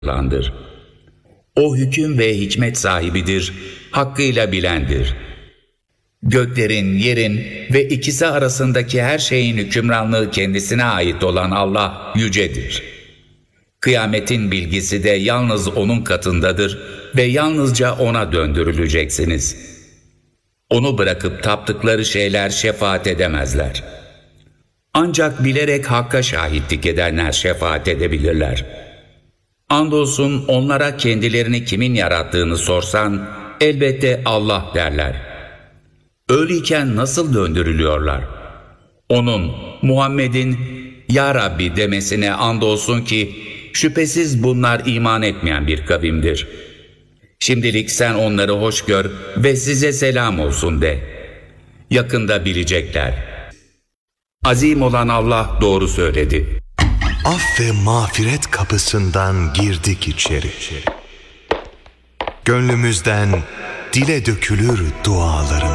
Allah'ındır. O hüküm ve hikmet sahibidir, hakkıyla bilendir. Göklerin, yerin ve ikisi arasındaki her şeyin hükümranlığı kendisine ait olan Allah yücedir. Kıyametin bilgisi de yalnız O'nun katındadır ve yalnızca O'na döndürüleceksiniz. Onu bırakıp taptıkları şeyler şefaat edemezler. Ancak bilerek Hakk'a şahitlik edenler şefaat edebilirler. Andolsun onlara kendilerini kimin yarattığını sorsan, elbette Allah derler. Öyleyken nasıl döndürülüyorlar? Onun, Muhammed'in, Ya Rabbi demesine andolsun ki, şüphesiz bunlar iman etmeyen bir kavimdir. Şimdilik sen onları hoş gör ve size selam olsun de. Yakında bilecekler. Azim olan Allah doğru söyledi. Af ve mağfiret kapısından girdik içeri. Gönlümüzden dile dökülür duaların.